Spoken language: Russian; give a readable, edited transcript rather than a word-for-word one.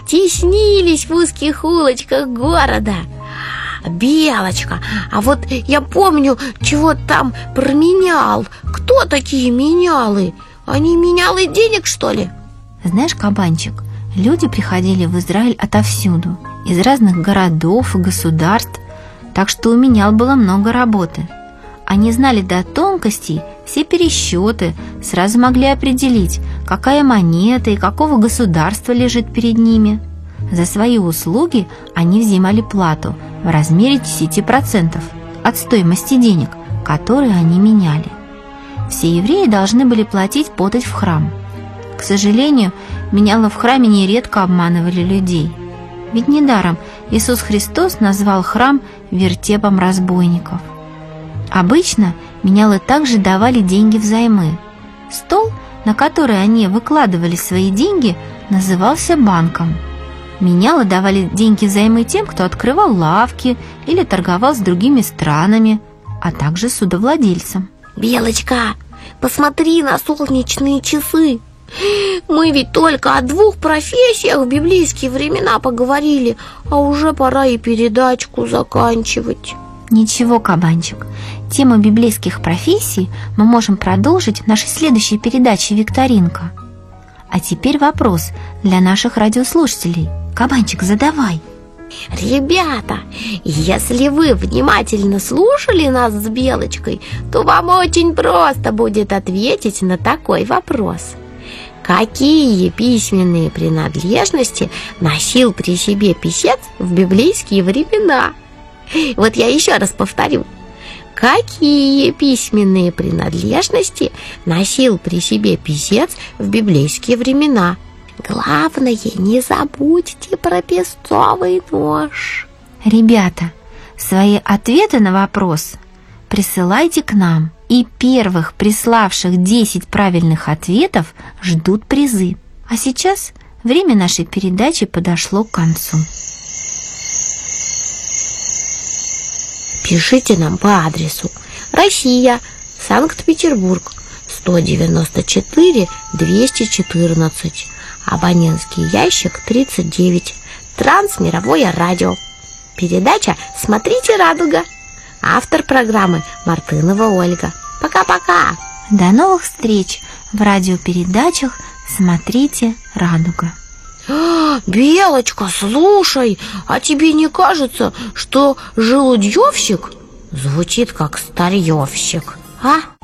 теснились в узких улочках города. Белочка, а вот я помню, чего там променял. Кто такие менялы? Они менялы денег, что ли? Знаешь, кабанчик, люди приходили в Израиль отовсюду, из разных городов и государств, так что у менял было много работы. Они знали до тонкостей все пересчеты, сразу могли определить, какая монета и какого государства лежит перед ними. За свои услуги они взимали плату в размере 10% от стоимости денег, которые они меняли. Все евреи должны были платить подать в храм. К сожалению, менялы в храме нередко обманывали людей. Ведь недаром Иисус Христос назвал храм вертепом разбойников. Обычно менялы также давали деньги взаймы. Стол, на который они выкладывали свои деньги, назывался банком. Менялы давали деньги взаймы тем, кто открывал лавки или торговал с другими странами, а также судовладельцам. Белочка, посмотри на солнечные часы. Мы ведь только о 2 профессиях в библейские времена поговорили, а уже пора и передачку заканчивать. Ничего, кабанчик, тему библейских профессий мы можем продолжить в нашей следующей передаче «Викторинка». А теперь вопрос для наших радиослушателей. Кабанчик, задавай. Ребята, если вы внимательно слушали нас с Белочкой, то вам очень просто будет ответить на такой вопрос. Какие письменные принадлежности носил при себе писец в библейские времена? Вот я еще раз повторю. Какие письменные принадлежности носил при себе писец в библейские времена? Главное, не забудьте про песцовый нож. Ребята, свои ответы на вопрос присылайте к нам, и первых приславших 10 правильных ответов ждут призы. А сейчас время нашей передачи подошло к концу. Пишите нам по адресу: Россия, Санкт-Петербург, 194 214, абонентский ящик 39, Трансмировое радио. Передача «Смотрите, радуга». Автор программы Мартынова Ольга. Пока-пока. До новых встреч в радиопередачах «Смотрите, радуга». Белочка, слушай, а тебе не кажется, что желудьевщик звучит как старьевщик, а?